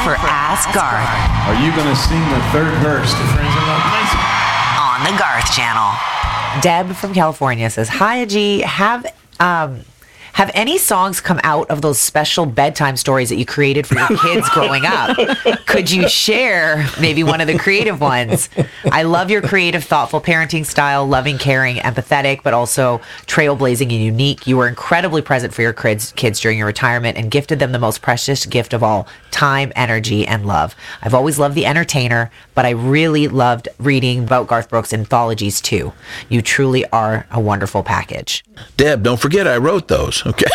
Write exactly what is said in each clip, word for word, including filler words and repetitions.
for Ask Garth. Are you going to sing the third verse to Friends in Love Place? On the Garth Channel. Deb from California says, hi, G. Have, um... Have any songs come out of those special bedtime stories that you created for your kids growing up? Could you share maybe one of the creative ones? I love your creative, thoughtful parenting style, loving, caring, empathetic, but also trailblazing and unique. You were incredibly present for your kids, kids during your retirement and gifted them the most precious gift of all, time, energy, and love. I've always loved The Entertainer, but I really loved reading about Garth Brooks anthologies too. You truly are a wonderful package. Deb, don't forget I wrote those. Okay.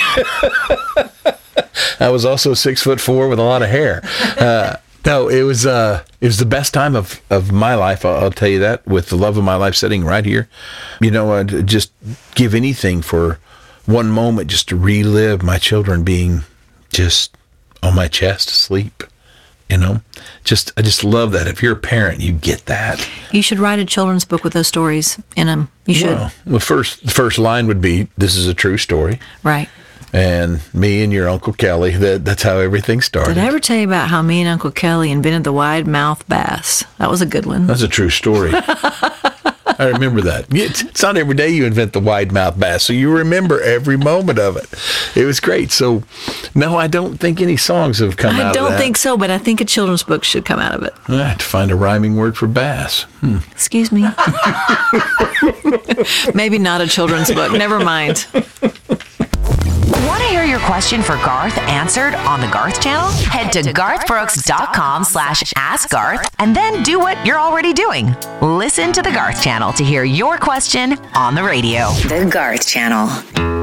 I was also six foot four with a lot of hair. Uh, no, it was uh, it was the best time of, of my life. I'll, I'll tell you that, with the love of my life sitting right here. You know, I'd just give anything for one moment just to relive my children being just on my chest asleep. You know, just I just love that. If you're a parent, you get that. You should write a children's book with those stories in them. You should. Well, the first the first line would be, "This is a true story." Right. And me and your Uncle Kelly, that that's how everything started. Did I ever tell you about how me and Uncle Kelly invented the wide mouth bass? That was a good one. That's a true story. I remember that. It's, it's not every day you invent the wide mouth bass, so you remember every moment of it. It was great. So, no, I don't think any songs have come I out of that. I don't think so, but I think a children's book should come out of it. I have to find a rhyming word for bass. Hmm. Excuse me. Maybe not a children's book. Never mind. Want to hear your question for Garth answered on the Garth Channel? Head to garthbrooks.com slash ask Garth and then do what you're already doing. Listen to the Garth Channel to hear your question on the radio. The Garth Channel.